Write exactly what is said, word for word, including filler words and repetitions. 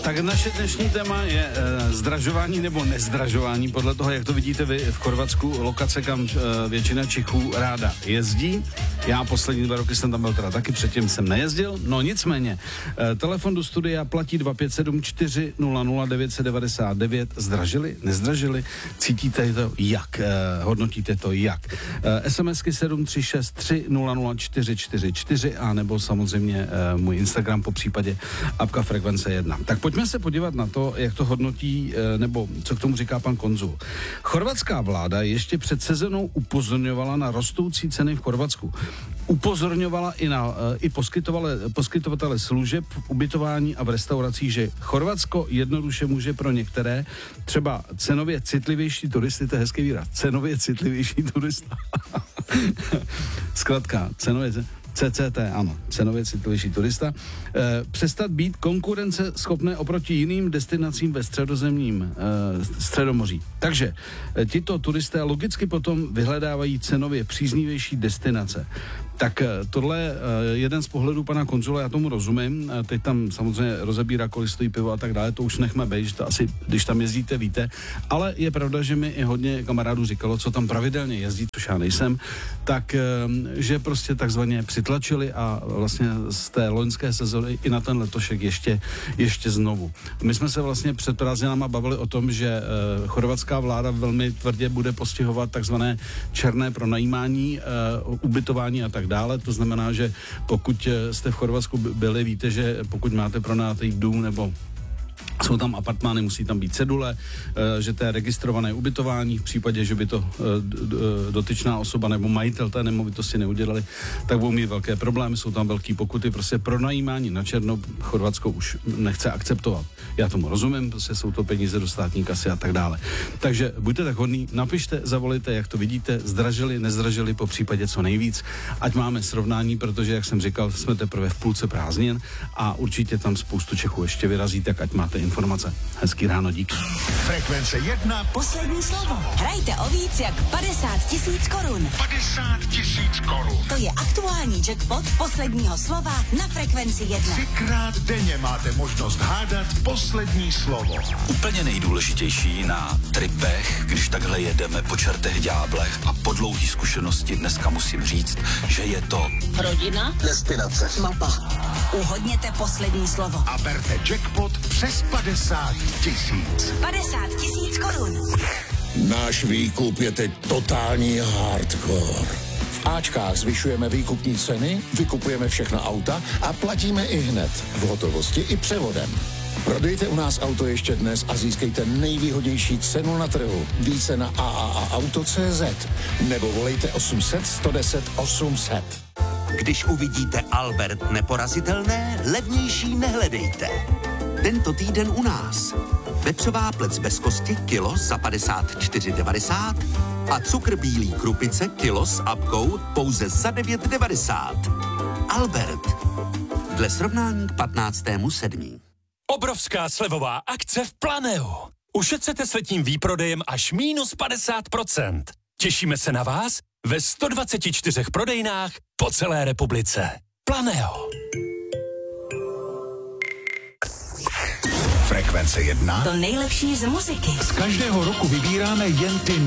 Tak naše dnešní téma je e, zdražování nebo nezdražování, podle toho, jak to vidíte vy v Chorvatsku, lokace, kam e, většina Čechů ráda jezdí. Já poslední dva roky jsem tam byl teda taky, předtím jsem nejezdil, no nicméně. E, telefon do studia platí dva pět sedm čtyři nula nula devět devět devět. Zdražili, nezdražili? Cítíte to jak? E, hodnotíte to jak? E, SMSky sedm tři šest tři nula nula čtyři čtyři čtyři a nebo samozřejmě e, můj Instagram, po případě apka Frekvence jedna. Tak pojďme se podívat na to, jak to hodnotí, nebo co k tomu říká pan konzul. Chorvatská vláda ještě před sezónou upozorňovala na rostoucí ceny v Chorvatsku. Upozorňovala i na i poskytovatele služeb v ubytování a v restauracích, že Chorvatsko jednoduše může pro některé třeba cenově citlivější turisty, to je hezký výraz, cenově citlivější turista. Zkrátka, cenově C C T, ano, cenově citlivější turista, e, přestat být konkurenceschopné oproti jiným destinacím ve středozemním e, středomoří. Takže e, tito turisté logicky potom vyhledávají cenově příznivější destinace. Tak e, tohle je e, jeden z pohledů pana konzula, já tomu rozumím, e, teď tam samozřejmě rozebírá, kolik stojí pivo a tak dále, to už nechme bejt, že to asi, když tam jezdíte, víte, ale je pravda, že mi i hodně kamarádů říkalo, co tam pravidelně jezdí, což já nejsem, tak, e, že prostě takzvaně přitlačili a vlastně z té loňské sezóny i na ten letošek ještě, ještě znovu. My jsme se vlastně před prázdninama bavili o tom, že e, chorvatská vláda velmi tvrdě bude postihovat takzvané černé pronajímání, e, ubytování a tak dále. To znamená, že pokud jste v Chorvatsku byli, víte, že pokud máte pronajatý dům nebo jsou tam apartmány, musí tam být cedule, že to je registrované ubytování, v případě, že by to dotyčná osoba nebo majitel té nemovitosti neudělali, tak budou mít velké problémy, jsou tam velké pokuty, prostě pronajímání na černo Chorvatsko už nechce akceptovat. Já tomu rozumím, prostě jsou to peníze do státní kasy a tak dále. Takže buďte tak hodní, napište, zavolejte, jak to vidíte, zdražili, nezdražili, po případě co nejvíc, ať máme srovnání, protože, jak jsem říkal, jsme teprve v půlce prázdnin a určitě tam spoustu Čechů ještě vyrazí, tak ať máte informace. Hezký ráno, díky. Frekvence jedna. Poslední slovo. Hrajte o víc jak padesát tisíc korun. padesát tisíc korun. To je aktuální jackpot posledního slova na Frekvenci jedna. Třikrát denně máte možnost hádat poslední slovo. Úplně nejdůležitější na tripech, když takhle jedeme po čertech ďáblech a po dlouhý zkušenosti dneska musím říct, že je to Rodina? Destinace. Mapa. Uhodněte poslední slovo. A berte jackpot přes padesát tisíc. padesát tisíc korun. Náš výkup je teď totální hardcore. V Ačkách zvyšujeme výkupní ceny, vykupujeme všechna auta a platíme i hned, v hotovosti i převodem. Prodejte u nás auto ještě dnes a získejte nejvýhodnější cenu na trhu. Více na a a a auto tečka cé zet nebo volejte osm set sto deset osm set. Když uvidíte Albert neporazitelné, levnější nehledejte. Tento týden u nás. Vepřová plec bez kosti kilo za padesát čtyři devadesát a cukr bílý krupice kilo s apkou pouze za devět devadesát. Albert. Dle srovnání k patnáctému sedmý Obrovská slevová akce v Planeu. Ušetřete s letním výprodejem až mínus padesát procent. Těšíme se na vás ve sto dvacet čtyři prodejnách po celé republice. Planeo. Frekvence jedna. To nejlepší z muziky. Z každého roku vybíráme jen ty